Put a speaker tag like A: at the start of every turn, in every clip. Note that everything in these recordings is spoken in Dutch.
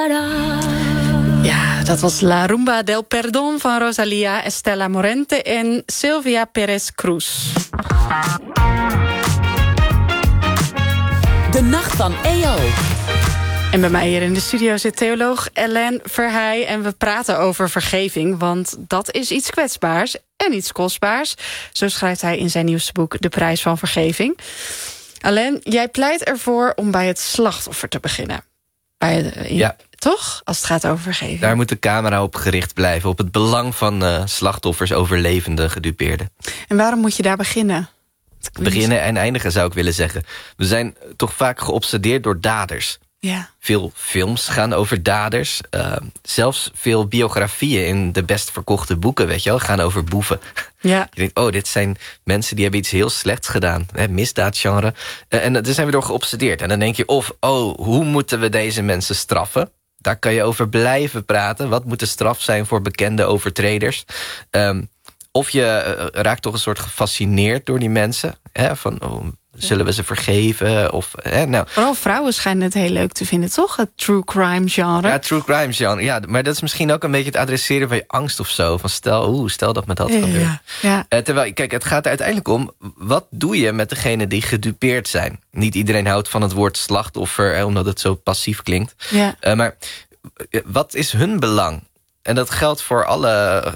A: Ja, dat was La Rumba del Perdón van Rosalía, Estela Morente en Silvia Perez Cruz.
B: De Nacht van EO.
A: En bij mij hier in de studio zit theoloog Alain Verheij. En we praten over vergeving, want dat is iets kwetsbaars en iets kostbaars. Zo schrijft hij in zijn nieuwste boek De Prijs van Vergeving. Alain, jij pleit ervoor om bij het slachtoffer te beginnen. Ja. Toch? Als het gaat over vergeving.
C: Daar moet de camera op gericht blijven. Op het belang van slachtoffers, overlevenden, gedupeerden.
A: En waarom moet je daar beginnen?
C: Beginnen en eindigen zou ik willen zeggen. We zijn toch vaak geobsedeerd door daders.
A: Ja.
C: Veel films gaan over daders. Zelfs veel biografieën in de best verkochte boeken, weet je wel, gaan over boeven.
A: Ja.
C: Je denkt, dit zijn mensen die hebben iets heel slechts gedaan. Misdaadgenre. En daar zijn we door geobsedeerd. En dan denk je hoe moeten we deze mensen straffen? Daar kan je over blijven praten. Wat moet de straf zijn voor bekende overtreders? Of je raakt toch een soort gefascineerd door die mensen. Zullen we ze vergeven?
A: Vooral vrouwen schijnen het heel leuk te vinden, toch? Het true crime genre.
C: Ja, true crime genre. Ja, maar dat is misschien ook een beetje het adresseren van je angst of zo. Van stel dat me dat gebeurt.
A: Ja.
C: Terwijl, kijk, het gaat er uiteindelijk om, wat doe je met degenen die gedupeerd zijn? Niet iedereen houdt van het woord slachtoffer, omdat het zo passief klinkt.
A: Ja.
C: Maar wat is hun belang? En dat geldt voor alle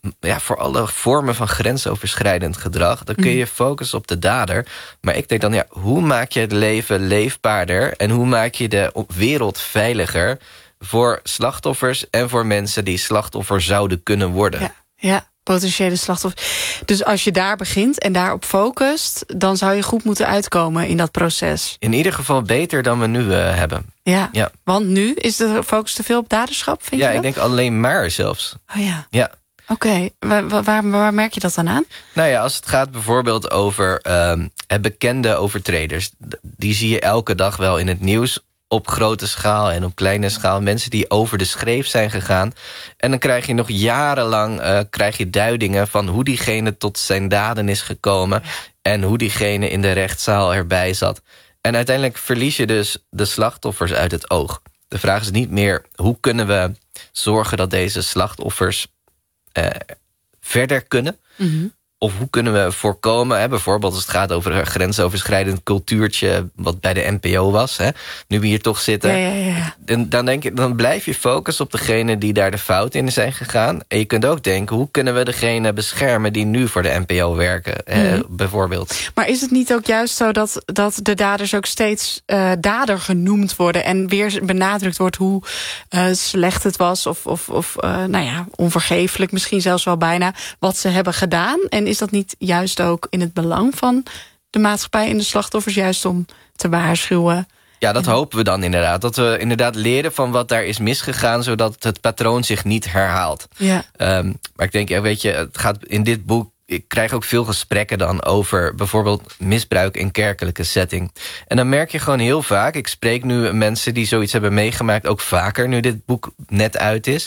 C: vormen van grensoverschrijdend gedrag. Dan kun je focussen op de dader. Maar ik denk dan, hoe maak je het leven leefbaarder? En hoe maak je de wereld veiliger voor slachtoffers en voor mensen die slachtoffer zouden kunnen worden?
A: Ja, potentiële slachtoffer. Dus als je daar begint en daarop focust, dan zou je goed moeten uitkomen in dat proces.
C: In ieder geval beter dan we nu hebben.
A: Ja, want nu is de focus te veel op daderschap, vind je dat?
C: Ik denk alleen maar zelfs.
A: Oh ja.
C: Ja.
A: Oké, waar merk je dat dan aan?
C: Als het gaat bijvoorbeeld over bekende overtreders. Die zie je elke dag wel in het nieuws. Op grote schaal en op kleine schaal. Mensen die over de schreef zijn gegaan. En dan krijg je nog jarenlang duidingen van hoe diegene tot zijn daden is gekomen. En hoe diegene in de rechtszaal erbij zat. En uiteindelijk verlies je dus de slachtoffers uit het oog. De vraag is niet meer, hoe kunnen we zorgen dat deze slachtoffers verder kunnen? Mm-hmm. Of hoe kunnen we voorkomen, bijvoorbeeld als het gaat over een grensoverschrijdend cultuurtje wat bij de NPO was, nu we hier toch zitten.
A: Ja.
C: Dan blijf je focussen op degene die daar de fout in zijn gegaan. En je kunt ook denken, hoe kunnen we degene beschermen die nu voor de NPO werken, bijvoorbeeld.
A: Maar is het niet ook juist zo dat de daders ook steeds dader genoemd worden en weer benadrukt wordt hoe slecht het was of onvergeeflijk, misschien zelfs wel bijna, wat ze hebben gedaan? En is dat niet juist ook in het belang van de maatschappij en de slachtoffers, juist om te waarschuwen?
C: Ja, dat hopen we dan inderdaad. Dat we inderdaad leren van wat daar is misgegaan, zodat het patroon zich niet herhaalt.
A: Ja.
C: Maar ik denk, het gaat in dit boek, ik krijg ook veel gesprekken dan over bijvoorbeeld misbruik in kerkelijke setting. En dan merk je gewoon heel vaak, ik spreek nu mensen die zoiets hebben meegemaakt, ook vaker nu dit boek net uit is.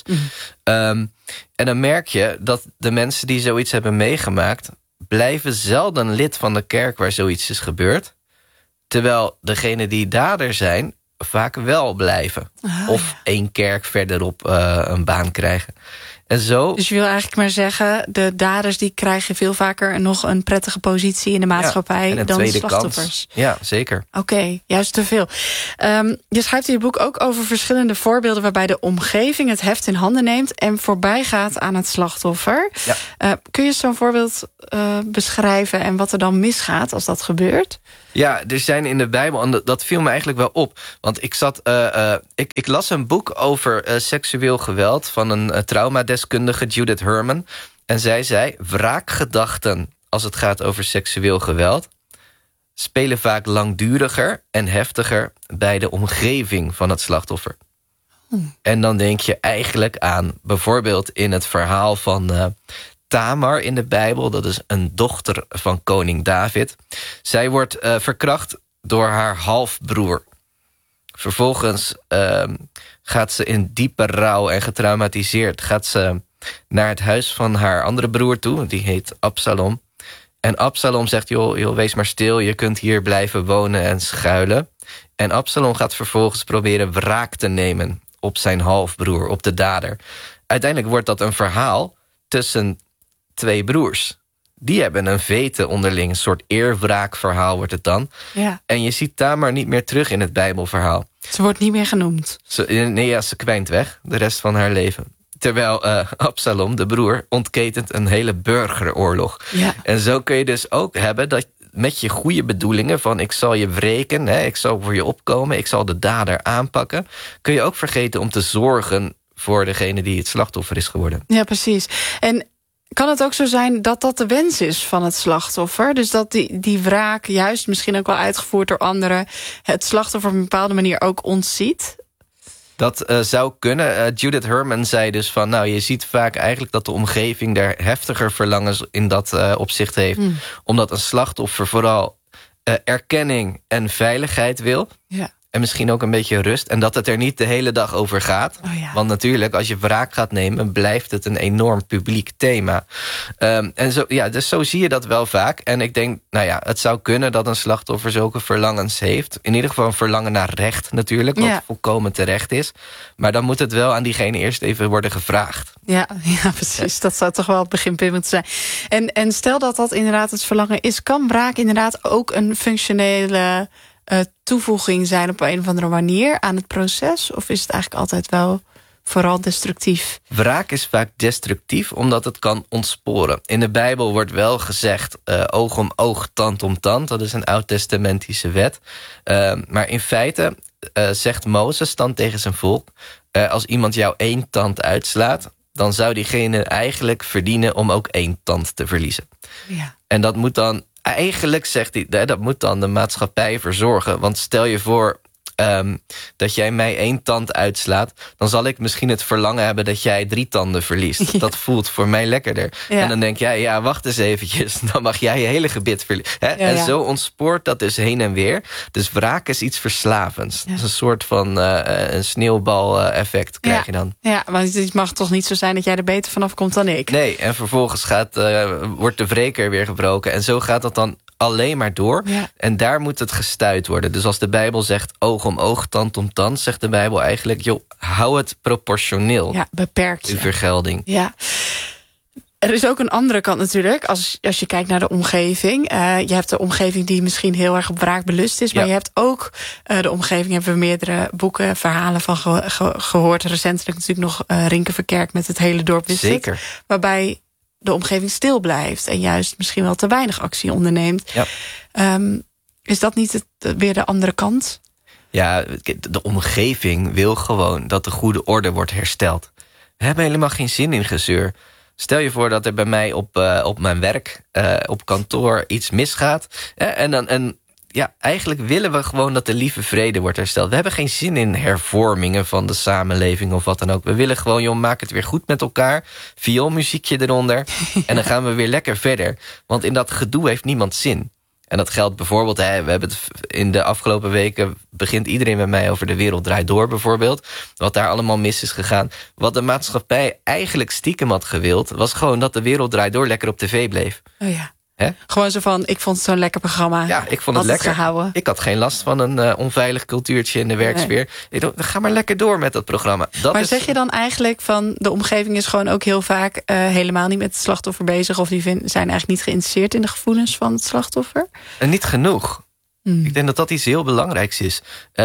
C: En dan merk je dat de mensen die zoiets hebben meegemaakt blijven zelden lid van de kerk waar zoiets is gebeurd. Terwijl degenen die dader zijn vaak wel blijven. Of één kerk verderop een baan krijgen. En zo. Dus
A: je wil eigenlijk maar zeggen, de daders die krijgen veel vaker nog een prettige positie in de maatschappij dan de slachtoffers.
C: Kans. Ja, zeker.
A: Oké, juist te veel. Je schrijft in je boek ook over verschillende voorbeelden waarbij de omgeving het heft in handen neemt en voorbij gaat aan het slachtoffer. Ja. Kun je zo'n voorbeeld beschrijven en wat er dan misgaat als dat gebeurt?
C: Ja, er zijn in de Bijbel, en dat viel me eigenlijk wel op. Want ik las een boek over seksueel geweld van een traumadeskundige, Judith Herman. En zij zei, wraakgedachten als het gaat over seksueel geweld spelen vaak langduriger en heftiger bij de omgeving van het slachtoffer. En dan denk je eigenlijk aan bijvoorbeeld in het verhaal van Tamar in de Bijbel. Dat is een dochter van koning David. Zij wordt verkracht door haar halfbroer. Vervolgens gaat ze in diepe rouw en getraumatiseerd gaat ze naar het huis van haar andere broer toe. Die heet Absalom. En Absalom zegt, joh, wees maar stil. Je kunt hier blijven wonen en schuilen. En Absalom gaat vervolgens proberen wraak te nemen op zijn halfbroer, op de dader. Uiteindelijk wordt dat een verhaal tussen 2 broers. Die hebben een vete onderling, een soort eerwraakverhaal wordt het dan.
A: Ja.
C: En je ziet Tamar niet meer terug in het Bijbelverhaal.
A: Ze wordt niet meer genoemd.
C: Ze kwijnt weg, de rest van haar leven. Terwijl Absalom, de broer, ontketent een hele burgeroorlog.
A: Ja.
C: En zo kun je dus ook hebben dat met je goede bedoelingen van ik zal je wreken, ik zal voor je opkomen, ik zal de dader aanpakken, kun je ook vergeten om te zorgen voor degene die het slachtoffer is geworden.
A: Ja, precies. En kan het ook zo zijn dat dat de wens is van het slachtoffer? Dus dat die wraak, juist misschien ook wel uitgevoerd door anderen, het slachtoffer op een bepaalde manier ook ontziet?
C: Dat zou kunnen. Judith Herman zei dus van, nou, je ziet vaak eigenlijk dat de omgeving daar heftiger verlangens in dat opzicht heeft. Omdat een slachtoffer vooral erkenning en veiligheid wil. Ja. En misschien ook een beetje rust. En dat het er niet de hele dag over gaat.
A: Oh ja.
C: Want natuurlijk, als je wraak gaat nemen, blijft het een enorm publiek thema. En zo, ja, dus zo zie je dat wel vaak. En ik denk, nou ja, het zou kunnen dat een slachtoffer zulke verlangens heeft. In ieder geval een verlangen naar recht natuurlijk. Wat volkomen terecht is. Maar dan moet het wel aan diegene eerst even worden gevraagd.
A: Ja, precies. Dat zou toch wel het beginpunt moeten zijn. En stel dat dat inderdaad het verlangen is, kan wraak inderdaad ook een functionele toevoeging zijn op een of andere manier aan het proces? Of is het eigenlijk altijd wel vooral destructief?
C: Wraak is vaak destructief omdat het kan ontsporen. In de Bijbel wordt wel gezegd oog om oog, tand om tand. Dat is een oud-testamentische wet. Maar in feite zegt Mozes dan tegen zijn volk, als iemand jou 1 tand uitslaat, dan zou diegene eigenlijk verdienen om ook 1 tand te verliezen. Ja. En dat moet dan eigenlijk, zegt hij, dat moet dan de maatschappij verzorgen. Want stel je voor dat jij mij 1 tand uitslaat, dan zal ik misschien het verlangen hebben dat jij 3 tanden verliest. Ja. Dat voelt voor mij lekkerder. Ja. En dan denk jij, ja, wacht eens eventjes, dan mag jij je hele gebit verliezen. Ja, en zo ontspoort dat dus heen en weer. Dus wraak is iets verslavends. Ja. Dat is een soort van een sneeuwbal-effect krijg je dan.
A: Ja, want het mag toch niet zo zijn dat jij er beter vanaf komt dan ik?
C: Nee, en vervolgens wordt de wreker weer gebroken. En zo gaat dat dan alleen maar door. Ja. En daar moet het gestuit worden. Dus als de Bijbel zegt oog om oog, tand om tand, zegt de Bijbel eigenlijk, joh, hou het proportioneel.
A: Ja, beperkt.
C: Uw vergelding.
A: Ja. Er is ook een andere kant natuurlijk, als je kijkt naar de omgeving. Je hebt de omgeving die misschien heel erg op wraak belust is, maar je hebt ook de omgeving, hebben we meerdere boeken, verhalen van gehoord. Recentelijk natuurlijk nog Rinke Verkerk met Het hele dorp wist
C: Zeker.
A: Het. Waarbij de omgeving stil blijft en juist misschien wel te weinig actie onderneemt. Ja. Is dat niet weer de andere kant?
C: Ja, de omgeving wil gewoon dat de goede orde wordt hersteld. We hebben helemaal geen zin in gezeur. Stel je voor dat er bij mij op mijn werk, op kantoor, iets misgaat. En eigenlijk willen we gewoon dat de lieve vrede wordt hersteld. We hebben geen zin in hervormingen van de samenleving of wat dan ook. We willen gewoon, joh, maak het weer goed met elkaar. Vioolmuziekje eronder. En dan gaan we weer lekker verder. Want in dat gedoe heeft niemand zin. En dat geldt bijvoorbeeld, we hebben het in de afgelopen weken, begint iedereen met mij over De Wereld Draait Door bijvoorbeeld. Wat daar allemaal mis is gegaan. Wat de maatschappij eigenlijk stiekem had gewild, was gewoon dat De Wereld Draait Door lekker op tv bleef.
A: Oh ja. He? Gewoon zo van, ik vond het zo'n lekker programma.
C: Ja, ik vond het lekker.
A: Gehouden.
C: Ik had geen last van een onveilig cultuurtje in de werksfeer. Nee. Ik dacht, ga maar lekker door met dat programma.
A: Maar zeg je dan eigenlijk van, de omgeving is gewoon ook heel vaak helemaal niet met het slachtoffer bezig, of die zijn eigenlijk niet geïnteresseerd in de gevoelens van het slachtoffer?
C: En niet genoeg. Ik denk dat dat iets heel belangrijks is.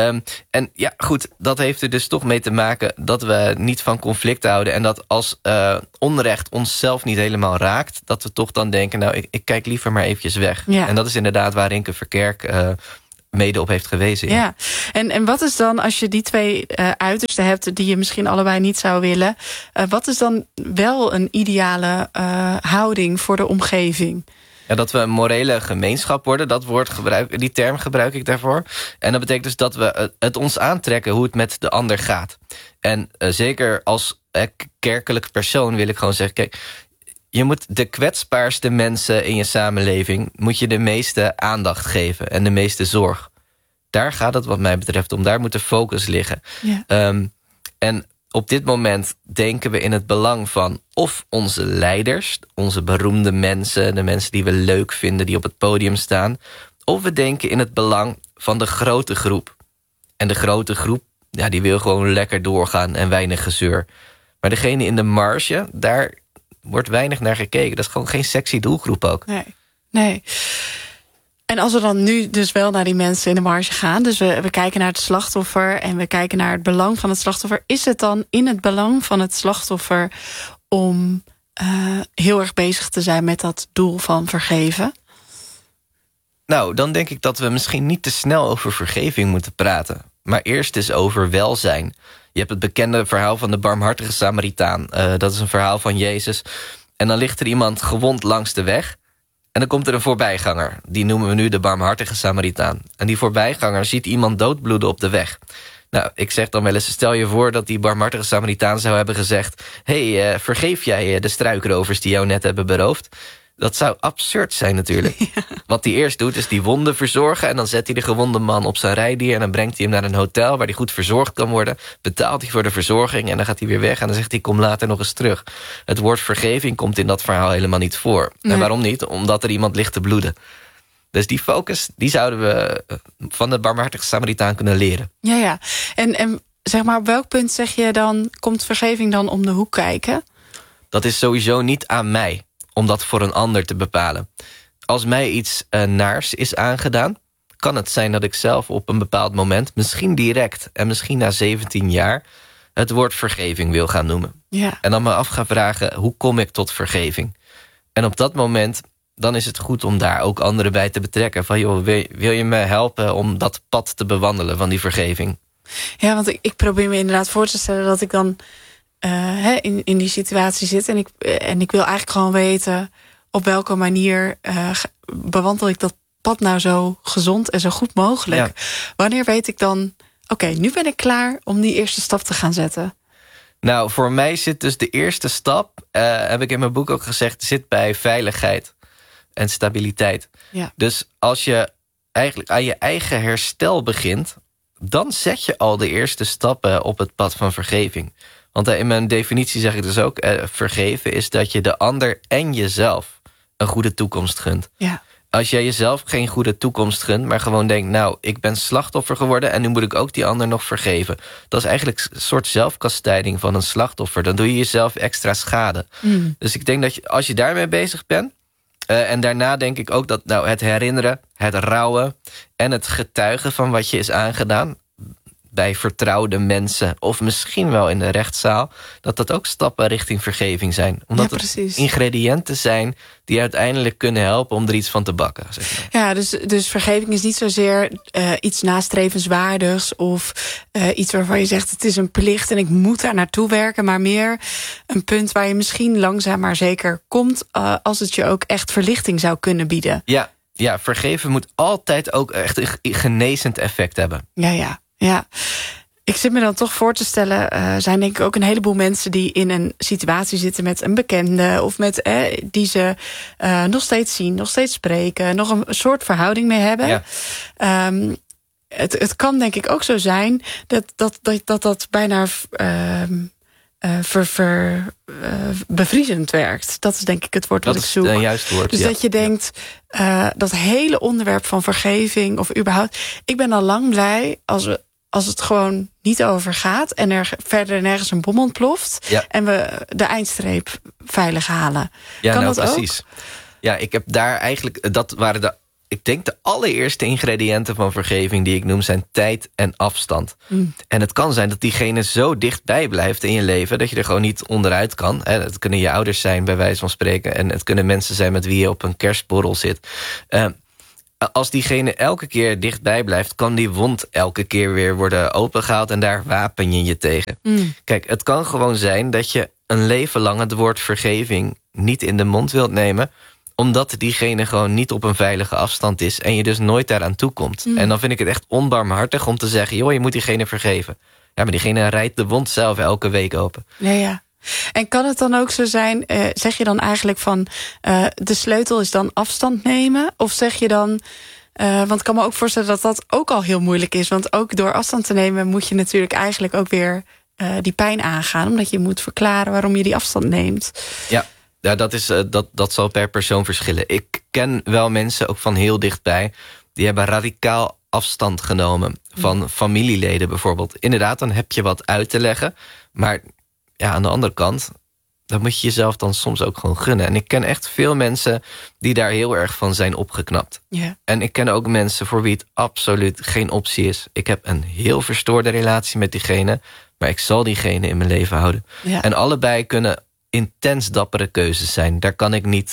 C: En ja, goed, dat heeft er dus toch mee te maken dat we niet van conflict houden. En dat als onrecht onszelf niet helemaal raakt, dat we toch dan denken, nou, ik kijk liever maar eventjes weg. Ja. En dat is inderdaad waar Rinke Verkerk mede op heeft gewezen.
A: Ja. En wat is dan, als je die twee uitersten hebt die je misschien allebei niet zou willen, wat is dan wel een ideale houding voor de omgeving?
C: Ja, dat we een morele gemeenschap worden, die term gebruik ik daarvoor. En dat betekent dus dat we het ons aantrekken hoe het met de ander gaat. En zeker als kerkelijk persoon wil ik gewoon zeggen, kijk, je moet de kwetsbaarste mensen in je samenleving, moet je de meeste aandacht geven en de meeste zorg. Daar gaat het wat mij betreft om, daar moet de focus liggen. Ja. En op dit moment denken we in het belang van of onze leiders, onze beroemde mensen, de mensen die we leuk vinden, die op het podium staan, of we denken in het belang van de grote groep. En de grote groep die wil gewoon lekker doorgaan en weinig gezeur. Maar degene in de marge, daar wordt weinig naar gekeken. Dat is gewoon geen sexy doelgroep ook.
A: Nee. En als we dan nu dus wel naar die mensen in de marge gaan, dus we kijken naar het slachtoffer en we kijken naar het belang van het slachtoffer, is het dan in het belang van het slachtoffer om heel erg bezig te zijn met dat doel van vergeven?
C: Nou, dan denk ik dat we misschien niet te snel over vergeving moeten praten. Maar eerst eens over welzijn. Je hebt het bekende verhaal van de barmhartige Samaritaan. Dat is een verhaal van Jezus. En dan ligt er iemand gewond langs de weg. En dan komt er een voorbijganger. Die noemen we nu de barmhartige Samaritaan. En die voorbijganger ziet iemand doodbloeden op de weg. Nou, ik zeg dan wel eens, stel je voor dat die barmhartige Samaritaan zou hebben gezegd, hey, vergeef jij de struikrovers die jou net hebben beroofd? Dat zou absurd zijn natuurlijk. Ja. Wat hij eerst doet is die wonden verzorgen, en dan zet hij de gewonde man op zijn rijdier en dan brengt hij hem naar een hotel waar hij goed verzorgd kan worden. Betaalt hij voor de verzorging en dan gaat hij weer weg en dan zegt hij, kom later nog eens terug. Het woord vergeving komt in dat verhaal helemaal niet voor. Nee. En waarom niet? Omdat er iemand ligt te bloeden. Dus die focus, die zouden we van de barmhartige Samaritaan kunnen leren.
A: Ja. En zeg maar, op welk punt zeg je dan, komt vergeving dan om de hoek kijken?
C: Dat is sowieso niet aan mij om dat voor een ander te bepalen. Als mij iets naars is aangedaan, kan het zijn dat ik zelf op een bepaald moment, misschien direct en misschien na 17 jaar, het woord vergeving wil gaan noemen. Ja. En dan me af gaan vragen, hoe kom ik tot vergeving? En op dat moment, dan is het goed om daar ook anderen bij te betrekken. Van joh, wil je me helpen om dat pad te bewandelen van die vergeving?
A: Ja, want ik probeer me inderdaad voor te stellen dat ik dan in die situatie zit. En ik wil eigenlijk gewoon weten op welke manier bewandel ik dat pad nou zo gezond en zo goed mogelijk. Ja. Wanneer weet ik dan, oké, nu ben ik klaar om die eerste stap te gaan zetten?
C: Nou, voor mij zit dus de eerste stap, heb ik in mijn boek ook gezegd, zit bij veiligheid en stabiliteit. Ja. Dus als je eigenlijk aan je eigen herstel begint, dan zet je al de eerste stappen op het pad van vergeving. Want in mijn definitie zeg ik dus ook, vergeven is dat je de ander en jezelf een goede toekomst gunt. Ja. Als jij jezelf geen goede toekomst gunt, maar gewoon denkt, nou, ik ben slachtoffer geworden en nu moet ik ook die ander nog vergeven. Dat is eigenlijk een soort zelfkastijding van een slachtoffer. Dan doe je jezelf extra schade. Dus ik denk dat als je daarmee bezig bent, en daarna denk ik ook dat het herinneren, het rouwen en het getuigen van wat je is aangedaan bij vertrouwde mensen of misschien wel in de rechtszaal, dat ook stappen richting vergeving zijn. Omdat het ingrediënten zijn die uiteindelijk kunnen helpen om er iets van te bakken. Zeg maar.
A: Ja, dus vergeving is niet zozeer iets nastrevenswaardigs of iets waarvan je zegt, het is een plicht en ik moet daar naartoe werken, maar meer een punt waar je misschien langzaam maar zeker komt als het je ook echt verlichting zou kunnen bieden.
C: Ja, vergeven moet altijd ook echt een genezend effect hebben.
A: Ja, ik zit me dan toch voor te stellen, zijn denk ik ook een heleboel mensen die in een situatie zitten met een bekende of met die ze nog steeds zien, nog steeds spreken, nog een soort verhouding mee hebben. Ja. Het kan denk ik ook zo zijn dat bijna bevriezend werkt. Dat is denk ik het woord wat ik zoek.
C: Dat is een juist woord.
A: Dus dat je denkt, dat hele onderwerp van vergeving of überhaupt, ik ben al lang blij als het gewoon niet over gaat en er verder nergens een bom ontploft en we de eindstreep veilig halen.
C: Ja,
A: kan
C: dat
A: precies.
C: Ook? Ja, ik heb daar eigenlijk, dat waren ik denk de allereerste ingrediënten van vergeving die ik noem zijn tijd en afstand. En het kan zijn dat diegene zo dichtbij blijft in je leven dat je er gewoon niet onderuit kan. Het kunnen je ouders zijn bij wijze van spreken en het kunnen mensen zijn met wie je op een kerstborrel zit. Als diegene elke keer dichtbij blijft, kan die wond elke keer weer worden opengehaald en daar wapen je je tegen. Kijk, het kan gewoon zijn dat je een leven lang het woord vergeving niet in de mond wilt nemen, omdat diegene gewoon niet op een veilige afstand is en je dus nooit daaraan toekomt. En dan vind ik het echt onbarmhartig om te zeggen, joh, je moet diegene vergeven. Ja, maar diegene rijdt de wond zelf elke week open.
A: Ja. En kan het dan ook zo zijn, zeg je dan eigenlijk van de sleutel is dan afstand nemen? Of zeg je dan, want ik kan me ook voorstellen dat dat ook al heel moeilijk is. Want ook door afstand te nemen moet je natuurlijk eigenlijk ook weer die pijn aangaan. Omdat je moet verklaren waarom je die afstand neemt.
C: Ja, dat zal per persoon verschillen. Ik ken wel mensen, ook van heel dichtbij, die hebben radicaal afstand genomen van familieleden bijvoorbeeld. Inderdaad, dan heb je wat uit te leggen. Maar ja, aan de andere kant, dat moet je jezelf dan soms ook gewoon gunnen. En ik ken echt veel mensen die daar heel erg van zijn opgeknapt.
A: Ja.
C: En ik ken ook mensen voor wie het absoluut geen optie is. Ik heb een heel verstoorde relatie met diegene, maar ik zal diegene in mijn leven houden.
A: Ja.
C: En allebei kunnen intens dappere keuzes zijn. Daar kan ik niet